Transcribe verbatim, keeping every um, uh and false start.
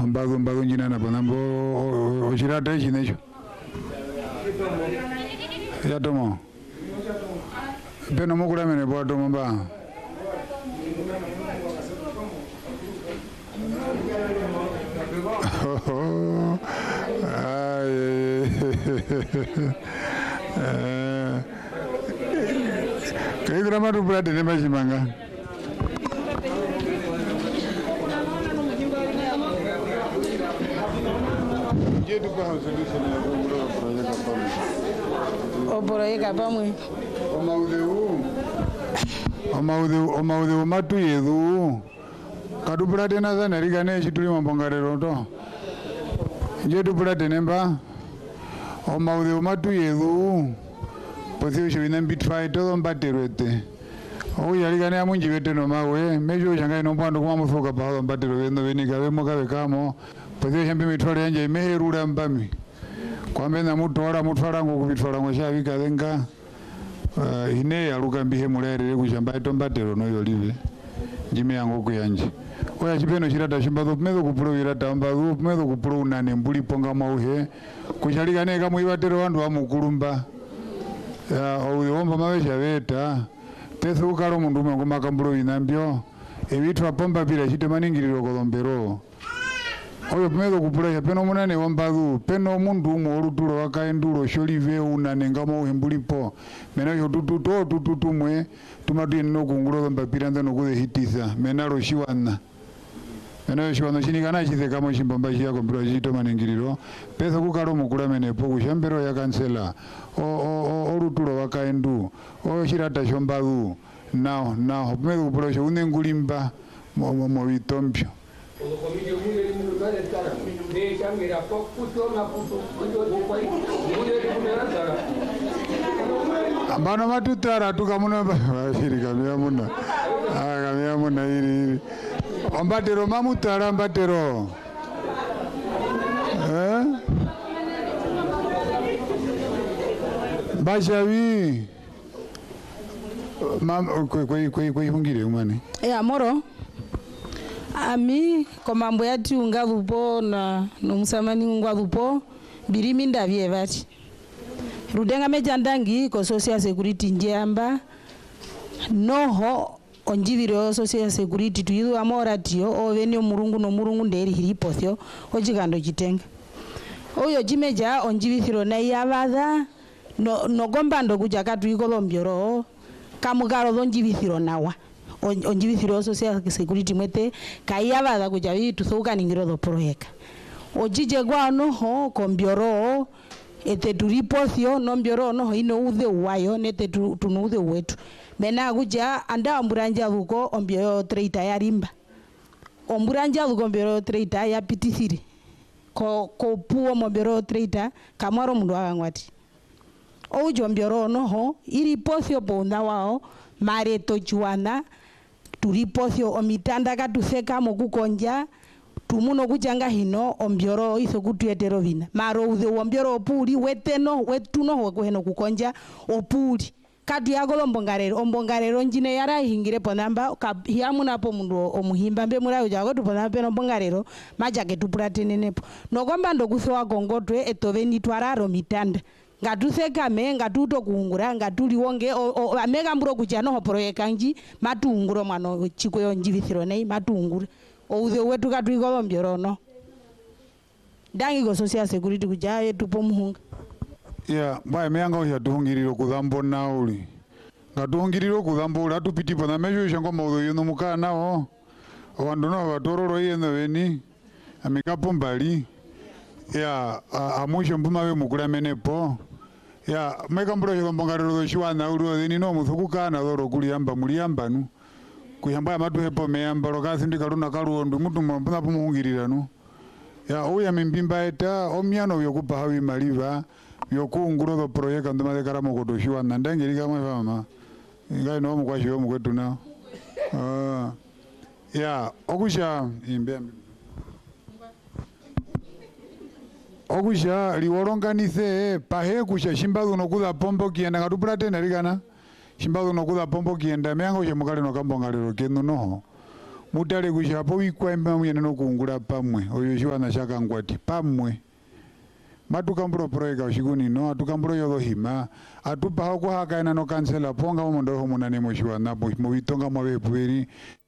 mbadu mbadu njina na panambo oshirata ichi necho ya tomo peno mukula mene po tomo ba kai drama tu berada di mana manga jadi paham solusi ni proyek apa o proyek apa mu o maudeu o maudeu o maudeu matu yedu kadu berada na sana rigane situli mambongare roto jadi berada nemba o maudeu matu yedu posio shwina bitfai todo mbaterwete o yaligane amunji vete no mawe mejo shanga no pando kwa musoka pa mbatero vendo venika vemo kave kamo posio shambi mitwale yanje meherura mbami kwambe na mutora mutwala ngo kubitwala ngo shavika denga ine yaluka mbihe mulere kushamba to mbatero no yolive njime yango kuyanje oya chipeno chirata shimbazo mezo kupuro irata mbazo mezo kupuro unane mbuli ponga mauhe kushaligane kama iwatero wandu amukulumba ya owe omba mawesha veta pesa ukaro mundu mwe ngoma kambulo inambyo ebitu apomba bila chite maningiriro kolombero oyo pmezo kupula peno munane wambazu peno mundu mwe olutulo wakaendulo sholive unane ngamo hembulipo mena yo tututo tututumwe tumatu no kungulo lomba piranda no kuze hitisa menalo shiwana mena shiwana shinikana chise kama shimbamba shia kombiro chito maningiriro pesa kukaro mukula menepo kushambero ya kansela o o olutulo wakaendu o shirata shombazu nao nao pmezo kupula sho unengulimba mo mo bitompyo ambano matutara tukamuna bashiri kamya muna ah kamya muna iri ombatero mamutara mbatero eh bashawi mam koi koi koi koi hungire umane eh amoro ami komambo yati ungavupo na nomusamani ungavupo birimi ndavye vati rudenga mejandangi ko social security njamba noho onjiviro social security tuyidu amora tio oveni omurungu no murungu nderi hiripothyo ojigando jitenga oyo jimeja onjivithiro na yavada no no gombando kuja katwikolombyo kamugaro donjivithiro nawa onjivithiro social security mwete kayavada kuja vitu thuka ningiro do proyeka ojije gwano ho kombioro ete turipothio nombioro no ino uthe wayo nete tunuthe wetu mena kuja anda omburanja thuko ombio treita ya rimba omburanja thuko ombio treita ya pitithiri ko ko puo mombio treita kamaro mundu agangwati ojo mbioro no ho iripothio bonda wao mareto juana turipothio omitanda katuseka mokukonja tumuno kuchanga hino ombioro iso kutuyetero vina maro uthe ombioro opuri weteno wetuno hokuheno kukonja opuri katu yagolo mbongarero ombongarero njine yara hingire ponamba hiamuna po mundu omuhimba mbe murayo jago tuponamba no mbongarero majake tupuratenenepo nokwamba ndokuthowa kongotwe etoveni twararo mitanda ngatusekame ngatuto kuungura ngatuli wonge ameka mburo kuchano ho proyekanji matunguro mano chikoyo njivithiro nei matungura outhe wetu katwiko mbyoro no dangi go social security kujaye tupo muhunga ya baya meanga ya tuhungiriro kudhambo nauli ngatuhungiriro kudhambo la tupitipo na mejo shango maudho yono mukana o wandu no batororo yeno veni amekapo mbali ya amusho mbuma we mukula menepo ya meka mburo yo mbongarero shwana ulu ni no muthukuka na doro kuliamba muliamba nu kuyamba matu hepo meamba lokasi ndikaluna kaluondu mutu mbona pumuhungirira nu ya uya mimbimba eta omyano yokupa hawi maliva yokunguro do proyeka ndoma kara mokoto shwana ndangirika mwe mama ngai no mukwashi yo mukwetu na ah ya okusha imbe okusha liworonganise pahe kusha shimbazo nokuza pombo kienda ngatupura tena rigana shimbazo nokuza pombo kienda meango she mukale no kambongalero kenu noho mutale kushapo wikwemba muyene nokungula pamwe oyo shiwana shakangwati pamwe matukamburo proeka ushikunino atukamburo yolo hima atupa hoko hakaina no kansela ponga mondo ho munane moshiwana bo movitonga mwabe pweri